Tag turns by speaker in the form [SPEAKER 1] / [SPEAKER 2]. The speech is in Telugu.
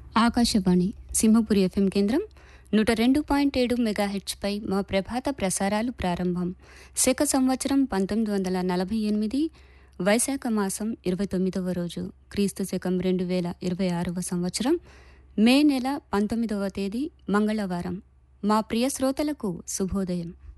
[SPEAKER 1] ఆకాశవాణి సింహపురి ఎఫ్ఎం కేంద్రం 102.7 మెగాహెచ్పై మా ప్రభాత ప్రసారాలు ప్రారంభం. శక సంవత్సరం 1948 వైశాఖ మాసం 29వ రోజు, క్రీస్తు శకం 2026వ సంవత్సరం మే నెల 19వ తేదీ మంగళవారం. మా ప్రియ శ్రోతలకు శుభోదయం.